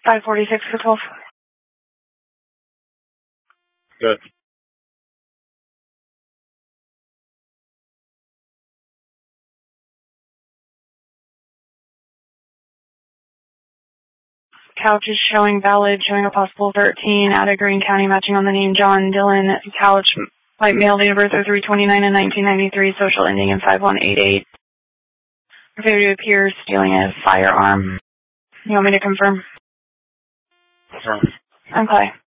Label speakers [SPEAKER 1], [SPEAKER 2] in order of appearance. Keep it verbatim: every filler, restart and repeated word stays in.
[SPEAKER 1] five forty-six for twelve.
[SPEAKER 2] Good.
[SPEAKER 1] Couch is showing valid, showing a possible thirteen out of Greene County, matching on the name John Dillon. Couch, white male, date of birth oh three twenty-nine and nineteen ninety-three, social ending in five one eight eight. Failure to appear stealing a firearm. You want me to confirm?
[SPEAKER 2] Confirm.
[SPEAKER 1] Okay.